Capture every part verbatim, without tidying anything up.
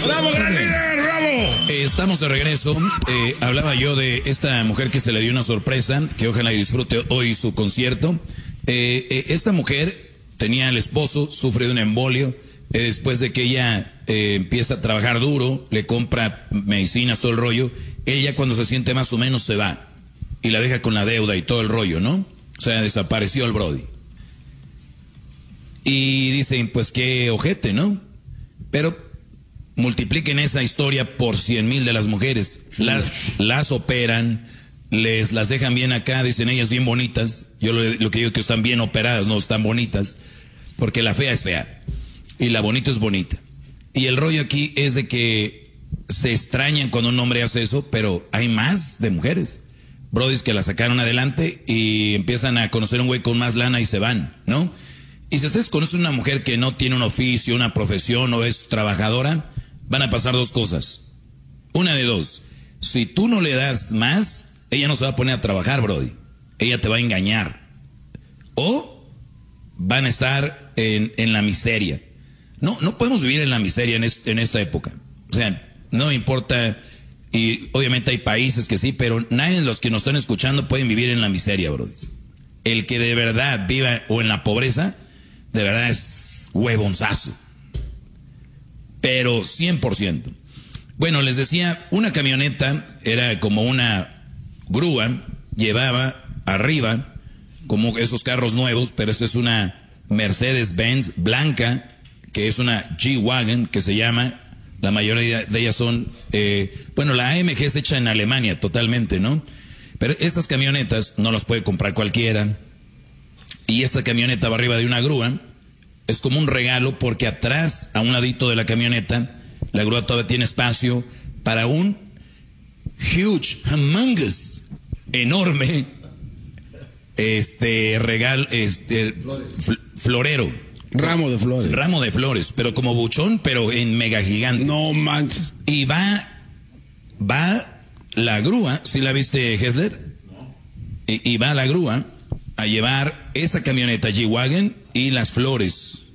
¡Bravo, gran líder! ¡Bravo! Eh, estamos de regreso. Eh, hablaba yo de esta mujer que se le dio una sorpresa, que ojalá y disfrute hoy su concierto. Eh, eh, esta mujer tenía al esposo, sufre de un embolio. Eh, después de que ella eh, empieza a trabajar duro, le compra medicinas, todo el rollo, ella cuando se siente más o menos se va y la deja con la deuda y todo el rollo, ¿no? O sea, desapareció el brody. Y dicen, pues qué ojete, ¿no? Pero multipliquen esa historia por cien mil de las mujeres. Las, las operan, les las dejan bien acá, dicen ellas bien bonitas. Yo lo, lo que digo es que están bien operadas, no están bonitas, porque la fea es fea. Y la bonita es bonita. Y el rollo aquí es de que se extrañan cuando un hombre hace eso, pero hay más de mujeres. Brodis que la sacaron adelante y empiezan a conocer a un güey con más lana y se van, ¿no? Y si ustedes conocen una mujer que no tiene un oficio, una profesión o es trabajadora, van a pasar dos cosas. Una de dos. Si tú no le das más, ella no se va a poner a trabajar, Brody. Ella te va a engañar. O van a estar en, en la miseria. No, no podemos vivir en la miseria en, est en esta época. O sea, no importa, y obviamente hay países que sí, pero nadie de los que nos están escuchando pueden vivir en la miseria, bro. El que de verdad viva o en la pobreza, de verdad es huevonzazo. Pero cien por ciento. Bueno, les decía, una camioneta era como una grúa, llevaba arriba, como esos carros nuevos, pero esta es una Mercedes-Benz blanca, que es una G-Wagon, que se llama, la mayoría de ellas son, eh, bueno, la A M G es hecha en Alemania totalmente, ¿no? Pero estas camionetas no las puede comprar cualquiera, y esta camioneta va arriba de una grúa, es como un regalo porque atrás, a un ladito de la camioneta, la grúa todavía tiene espacio para un huge, humongous, enorme, este, regalo, este, florero. Ramo de flores. Ramo de flores, pero como buchón, pero en mega gigante. No manches. Y va, va la grúa, ¿sí la viste, Hessler? No. Y, y va la grúa a llevar esa camioneta G-Wagon y las flores.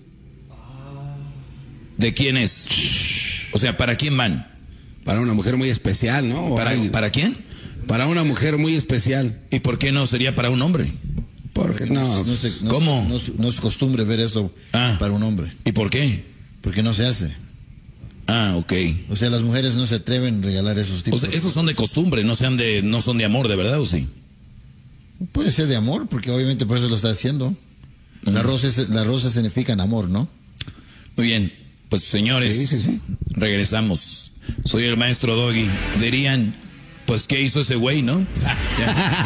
¿De quién es? O sea, ¿para quién van? Para una mujer muy especial, ¿no? ¿Para, ¿para quién? Para una mujer muy especial. ¿Y por qué no sería para un hombre? Porque no, no, se, no ¿Cómo? No, no es costumbre ver eso ah, para un hombre. ¿Y por qué? Porque no se hace. Ah, ok. O sea, las mujeres no se atreven a regalar esos tipos. O sea, esos son de costumbre, no sean de, no son de amor, ¿de verdad o sí? Puede ser de amor, porque obviamente por eso lo está haciendo. Mm. Las rosas, las rosas significan amor, ¿no? Muy bien, pues señores, sí, sí, sí. regresamos. Soy el maestro Doggy. Dirían, pues ¿qué hizo ese güey, no?